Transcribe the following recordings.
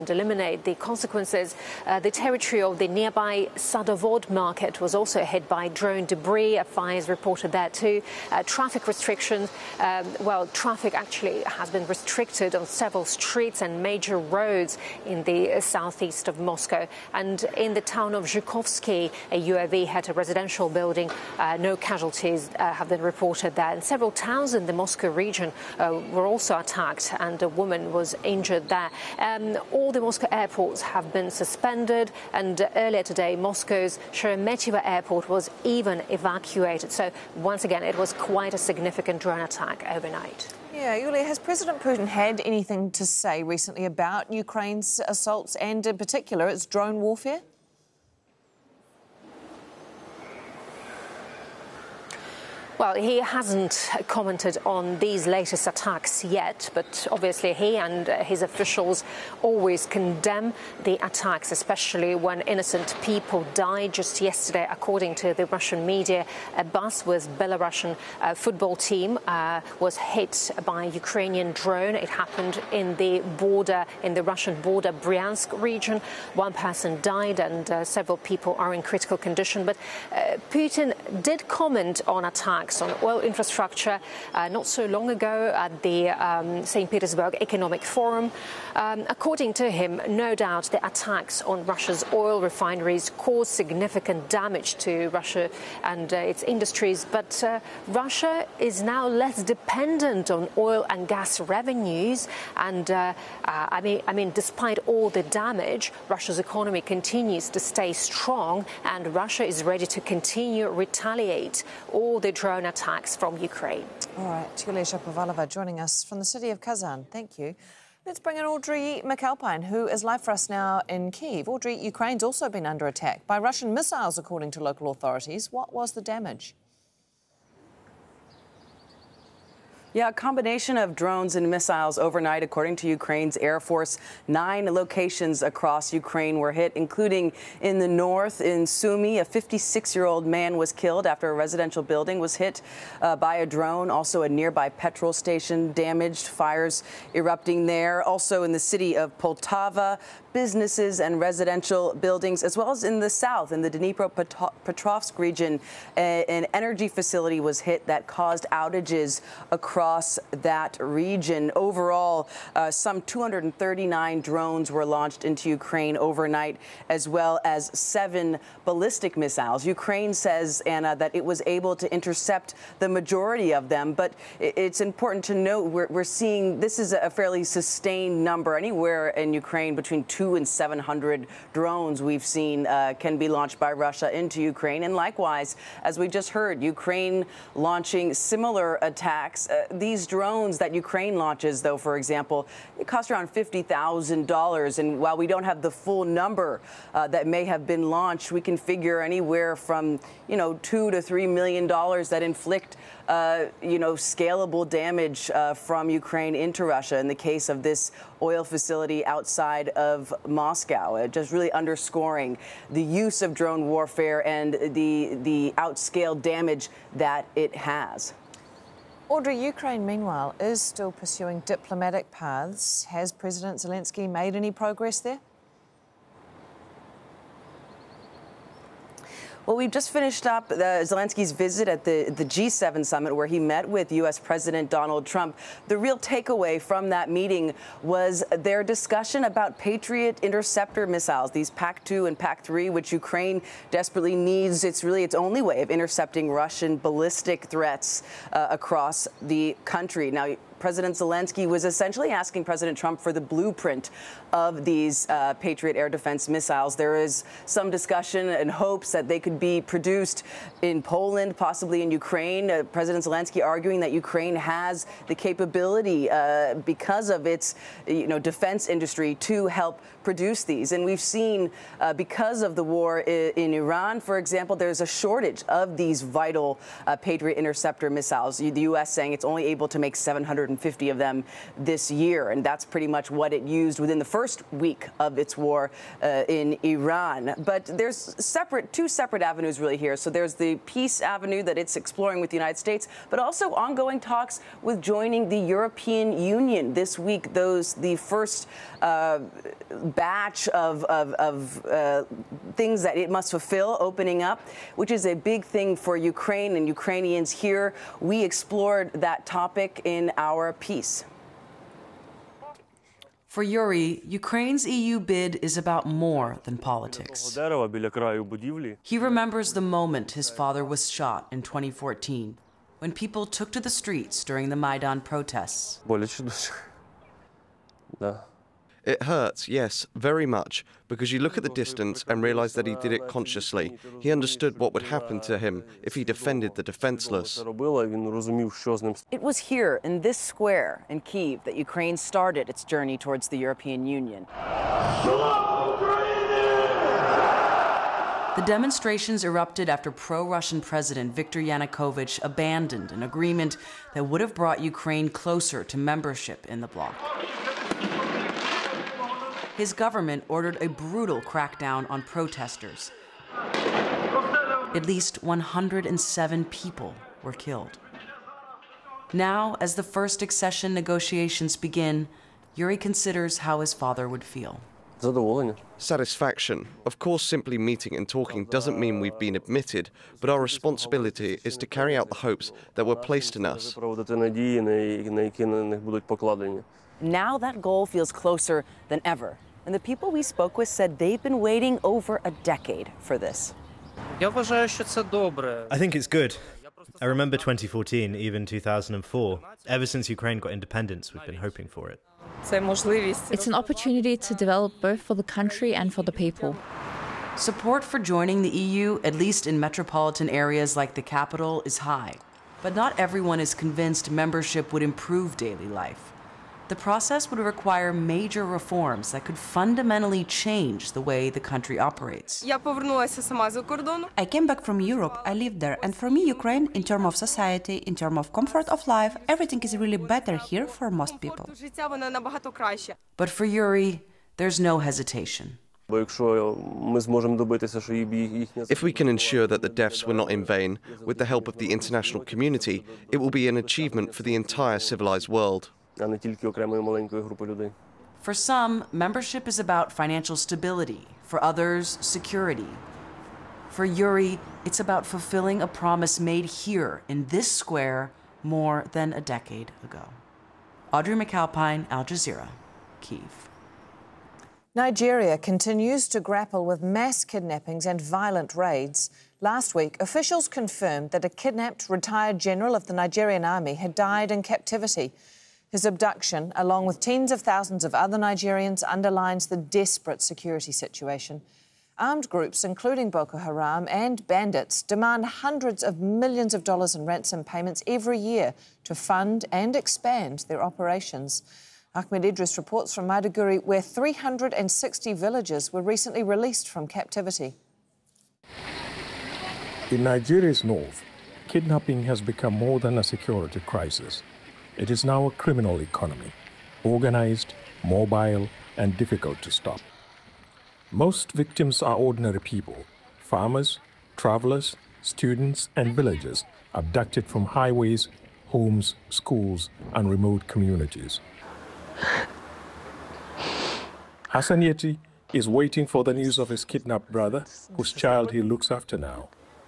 and eliminate the consequences. The territory of the nearby Sadovod market was also hit by drone debris. A fire is reported there too. Traffic restrictions, traffic actually has been restricted on several streets and major roads in the southeast of Moscow. And in the town of Zhukovsky, a UAV hit a residential building. No casualties have been reported there. And several towns in the Moscow region were also attacked, and a woman was injured there. All the Moscow airports have been suspended, and earlier today Moscow's Sheremetyevo airport was even evacuated. So once again, it was quite a significant drone attack overnight. Yeah, Yulia, has President Putin had anything to say recently about Ukraine's assaults and in particular its drone warfare? Well, he hasn't commented on these latest attacks yet, but obviously he and his officials always condemn the attacks, especially when innocent people died. Just yesterday, according to the Russian media, a bus with Belarusian football team was hit by a Ukrainian drone. It happened in the Russian border, Bryansk region. One person died and several people are in critical condition. But Putin did comment on attacks on oil infrastructure not so long ago at the St. Petersburg Economic Forum. According to him, no doubt the attacks on Russia's oil refineries caused significant damage to Russia and its industries, but Russia is now less dependent on oil and gas revenues, and despite all the damage, Russia's economy continues to stay strong, and Russia is ready to continue retaliate all the drone attacks from Ukraine. All right, Yulia Shapovalova joining us from the city of Kazan. Thank you. Let's bring in Audrey McAlpine, who is live for us now in Kyiv. Audrey, Ukraine's also been under attack by Russian missiles, according to local authorities. What was the damage? Yeah, a combination of drones and missiles overnight, according to Ukraine's Air Force. 9 locations across Ukraine were hit, including in the north. In Sumy, a 56-year-old man was killed after a residential building was hit by a drone. Also, a nearby petrol station damaged, fires erupting there. Also, in the city of Poltava, businesses and residential buildings, as well as in the south, in the Dnipropetrovsk region, an energy facility was hit that caused outages across that region. Overall, some 239 drones were launched into Ukraine overnight, as well as 7 ballistic missiles. Ukraine says, Anna, that it was able to intercept the majority of them, but it's important to note we're seeing this is a fairly sustained number. Anywhere in Ukraine between 200 and 700 drones we've seen can be launched by Russia into Ukraine. And likewise, as we just heard, Ukraine launching similar attacks. These drones that Ukraine launches, though, for example, it cost around $50,000. And while we don't have the full number that may have been launched, we can figure anywhere from, $2 to $3 million that inflict scalable damage from Ukraine into Russia in the case of this oil facility outside of Moscow, just really underscoring the use of drone warfare and the outscaled damage that it has. Audrey, Ukraine, meanwhile, is still pursuing diplomatic paths. Has President Zelensky made any progress there? Well, we've just finished up Zelensky's visit at the G7 summit, where he met with U.S. President Donald Trump. The real takeaway from that meeting was their discussion about Patriot interceptor missiles, these PAC-2 and PAC-3, which Ukraine desperately needs. It's really its only way of intercepting Russian ballistic threats across the country. Now, President Zelensky was essentially asking President Trump for the blueprint of these Patriot air defense missiles. There is some discussion and hopes that they could be produced in Poland, possibly in Ukraine. President Zelensky arguing that Ukraine has the capability because of its defense industry to help produce these. And we've seen because of the war in Iran, for example, there's a shortage of these vital Patriot interceptor missiles. The U.S. saying it's only able to make 750 150 of them this year, and that's pretty much what it used within the first week of its war in Iran. But there's two separate avenues really here. So there's the peace avenue that it's exploring with the United States, but also ongoing talks with joining the European Union. This week, the first batch of things that it must fulfill opening up, which is a big thing for Ukraine and Ukrainians here. We explored that topic in our piece. For Yuri, Ukraine's EU bid is about more than politics. He remembers the moment his father was shot in 2014, when people took to the streets during the Maidan protests. It hurts, yes, very much, because you look at the distance and realize that he did it consciously. He understood what would happen to him if he defended the defenseless. It was here, in this square in Kyiv, that Ukraine started its journey towards the European Union. The demonstrations erupted after pro-Russian President Viktor Yanukovych abandoned an agreement that would have brought Ukraine closer to membership in the bloc. His government ordered a brutal crackdown on protesters. At least 107 people were killed. Now, as the first accession negotiations begin, Yuri considers how his father would feel. Satisfaction. Of course, simply meeting and talking doesn't mean we've been admitted, but our responsibility is to carry out the hopes that were placed in us. Now that goal feels closer than ever. And the people we spoke with said they've been waiting over a decade for this. I think it's good. I remember 2014, even 2004. Ever since Ukraine got independence, we've been hoping for it. It's an opportunity to develop both for the country and for the people. Support for joining the EU, at least in metropolitan areas like the capital, is high. But not everyone is convinced membership would improve daily life. The process would require major reforms that could fundamentally change the way the country operates. I came back from Europe, I lived there, and for me, Ukraine, in terms of society, in terms of comfort of life, everything is really better here for most people. But for Yuri, there's no hesitation. If we can ensure that the deaths were not in vain, with the help of the international community, it will be an achievement for the entire civilized world. For some, membership is about financial stability. For others, security. For Yuri, it's about fulfilling a promise made here in this square more than a decade ago. Audrey McAlpine, Al Jazeera, Kyiv. Nigeria continues to grapple with mass kidnappings and violent raids. Last week, officials confirmed that a kidnapped retired general of the Nigerian army had died in captivity. His abduction, along with tens of thousands of other Nigerians, underlines the desperate security situation. Armed groups, including Boko Haram and bandits, demand hundreds of millions of dollars in ransom payments every year to fund and expand their operations. Ahmed Idris reports from Maiduguri, where 360 villagers were recently released from captivity. In Nigeria's north, kidnapping has become more than a security crisis. It is now a criminal economy, organized, mobile, and difficult to stop. Most victims are ordinary people, farmers, travelers, students, and villagers abducted from highways, homes, schools, and remote communities. Hassan Yeti is waiting for the news of his kidnapped brother, whose child he looks after now.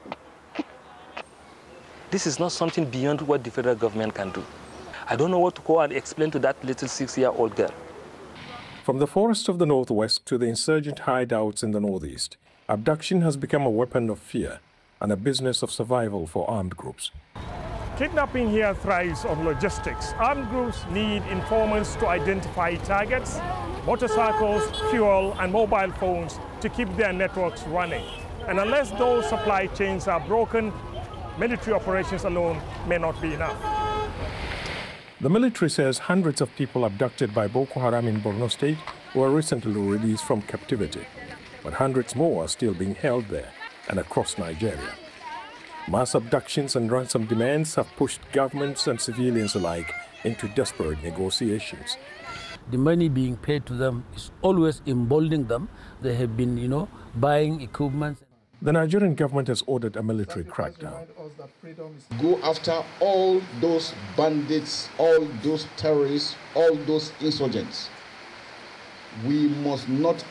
This is not something beyond what the federal government can do. I don't know what to go and explain to that little 6-year-old girl. From the forests of the northwest to the insurgent hideouts in the northeast, abduction has become a weapon of fear and a business of survival for armed groups. Kidnapping here thrives on logistics. Armed groups need informants to identify targets, motorcycles, fuel, and mobile phones to keep their networks running. And unless those supply chains are broken, military operations alone may not be enough. The military says hundreds of people abducted by Boko Haram in Borno State were recently released from captivity, but hundreds more are still being held there and across Nigeria. Mass abductions and ransom demands have pushed governments and civilians alike into desperate negotiations. The money being paid to them is always emboldening them. They have been, buying equipment. The Nigerian government has ordered a military crackdown. Go after all those bandits, all those terrorists, all those insurgents. We must not